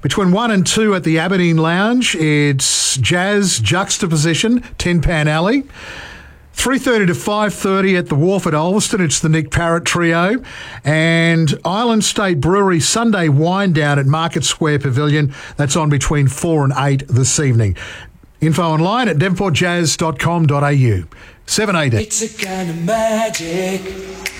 Between 1 and 2 at the Aberdeen Lounge, it's Jazz Juxtaposition, Tin Pan Alley. 3:30 to 5:30 at the Wharf at Ulverston, it's the Nick Parrott Trio. And Island State Brewery Sunday Wine Down at Market Square Pavilion. That's on between 4 and 8 this evening. Info online at devonportjazz.com.au. 780. It's a kind of magic.